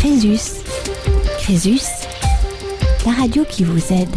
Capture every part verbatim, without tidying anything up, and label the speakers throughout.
Speaker 1: Crésus. Crésus, la radio qui vous aide.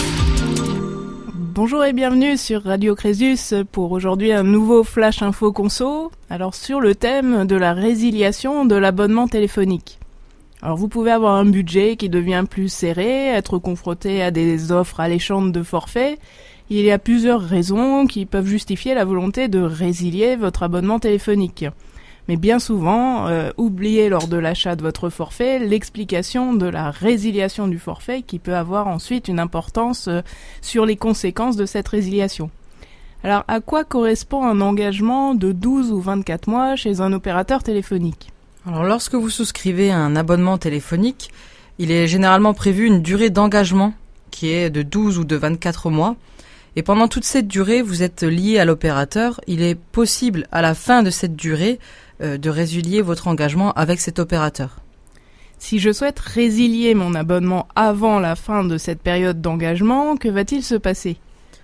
Speaker 2: Bonjour et bienvenue sur Radio Crésus pour aujourd'hui un nouveau Flash Info Conso. Alors sur le thème de la résiliation de l'abonnement téléphonique. Alors vous pouvez avoir un budget qui devient plus serré, être confronté à des offres alléchantes de forfait. Il y a plusieurs raisons qui peuvent justifier la volonté de résilier votre abonnement téléphonique. Mais bien souvent, euh, oubliez lors de l'achat de votre forfait l'explication de la résiliation du forfait qui peut avoir ensuite une importance euh, sur les conséquences de cette résiliation. Alors, à quoi correspond un engagement de douze ou vingt-quatre mois chez un opérateur téléphonique ?
Speaker 3: Alors, lorsque vous souscrivez à un abonnement téléphonique, il est généralement prévu une durée d'engagement qui est de douze ou de vingt-quatre mois. Et pendant toute cette durée, vous êtes lié à l'opérateur. Il est possible, à la fin de cette durée, euh, de résilier votre engagement avec cet opérateur.
Speaker 2: Si je souhaite résilier mon abonnement avant la fin de cette période d'engagement, que va-t-il se passer ?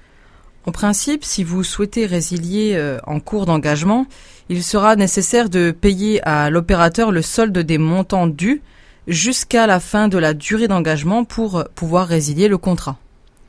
Speaker 3: En principe, si vous souhaitez résilier euh, en cours d'engagement, il sera nécessaire de payer à l'opérateur le solde des montants dus jusqu'à la fin de la durée d'engagement pour pouvoir résilier le contrat.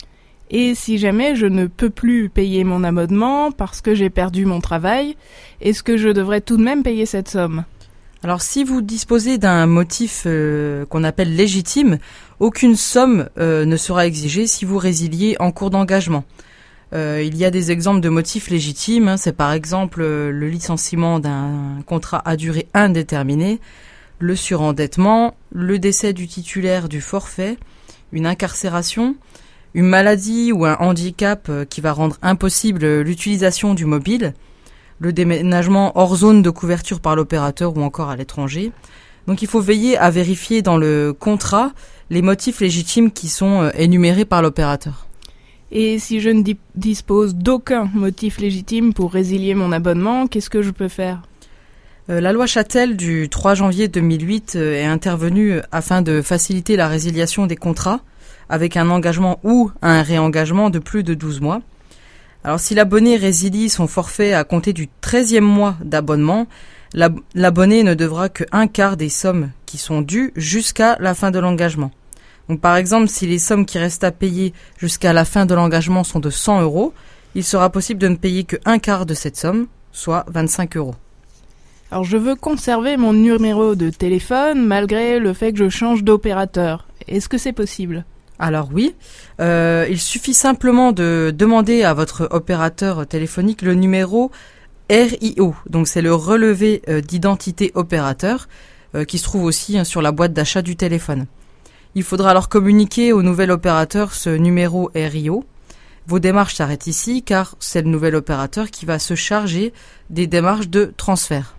Speaker 2: Et si jamais je ne peux plus payer mon abonnement parce que j'ai perdu mon travail, est-ce que je devrais tout de même payer cette somme ?
Speaker 3: Alors si vous disposez d'un motif euh, qu'on appelle légitime, aucune somme euh, ne sera exigée si vous résiliez en cours d'engagement. Euh, il y a des exemples de motifs légitimes, hein, c'est par exemple euh, le licenciement d'un contrat à durée indéterminée, le surendettement, le décès du titulaire du forfait, une incarcération, une maladie ou un handicap qui va rendre impossible l'utilisation du mobile, le déménagement hors zone de couverture par l'opérateur ou encore à l'étranger. Donc il faut veiller à vérifier dans le contrat les motifs légitimes qui sont énumérés par l'opérateur.
Speaker 2: Et si je ne di- dispose d'aucun motif légitime pour résilier mon abonnement, qu'est-ce que je peux faire ?
Speaker 3: Euh, la loi Châtel du trois janvier deux mille huit euh, est intervenue afin de faciliter la résiliation des contrats avec un engagement ou un réengagement de plus de douze mois. Alors si l'abonné résilie son forfait à compter du treizième mois d'abonnement, l'ab- l'abonné ne devra qu'un quart des sommes qui sont dues jusqu'à la fin de l'engagement. Donc par exemple, si les sommes qui restent à payer jusqu'à la fin de l'engagement sont de cent euros, il sera possible de ne payer qu'un quart de cette somme, soit vingt-cinq euros.
Speaker 2: Alors je veux conserver mon numéro de téléphone malgré le fait que je change d'opérateur. Est-ce que c'est possible ?
Speaker 3: Alors oui, euh, il suffit simplement de demander à votre opérateur téléphonique le numéro R I O, donc c'est le relevé euh, d'identité opérateur, euh, qui se trouve aussi hein, sur la boîte d'achat du téléphone. Il faudra alors communiquer au nouvel opérateur ce numéro R I O. Vos démarches s'arrêtent ici car c'est le nouvel opérateur qui va se charger des démarches de transfert.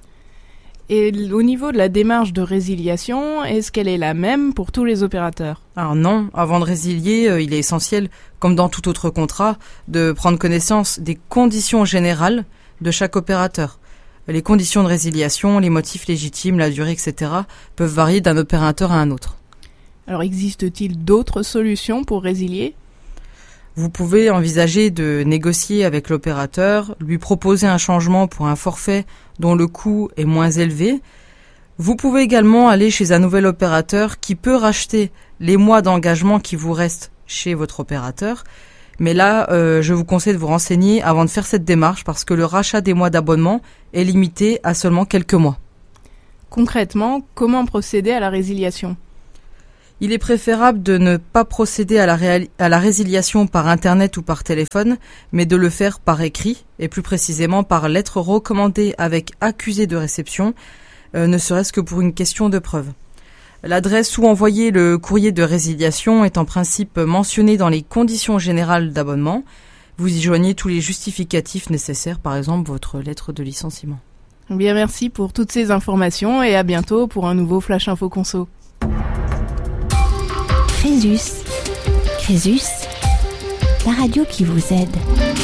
Speaker 2: Et au niveau de la démarche de résiliation, est-ce qu'elle est la même pour tous les opérateurs ?
Speaker 3: Alors non, avant de résilier, euh, il est essentiel, comme dans tout autre contrat, de prendre connaissance des conditions générales de chaque opérateur. Les conditions de résiliation, les motifs légitimes, la durée, et cetera peuvent varier d'un opérateur à un autre.
Speaker 2: Alors existe-t-il d'autres solutions pour résilier ?
Speaker 3: Vous pouvez envisager de négocier avec l'opérateur, lui proposer un changement pour un forfait dont le coût est moins élevé. Vous pouvez également aller chez un nouvel opérateur qui peut racheter les mois d'engagement qui vous restent chez votre opérateur. Mais là, euh, je vous conseille de vous renseigner avant de faire cette démarche parce que le rachat des mois d'abonnement est limité à seulement quelques mois.
Speaker 2: Concrètement, comment procéder à la résiliation ?
Speaker 3: Il est préférable de ne pas procéder à la, réal- à la résiliation par Internet ou par téléphone, mais de le faire par écrit, et plus précisément par lettre recommandée avec accusé de réception, euh, ne serait-ce que pour une question de preuve. L'adresse où envoyer le courrier de résiliation est en principe mentionnée dans les conditions générales d'abonnement. Vous y joignez tous les justificatifs nécessaires, par exemple votre lettre de licenciement.
Speaker 2: Bien, merci pour toutes ces informations et à bientôt pour un nouveau Flash Info Conso.
Speaker 1: Crésus. Crésus, la radio qui vous aide.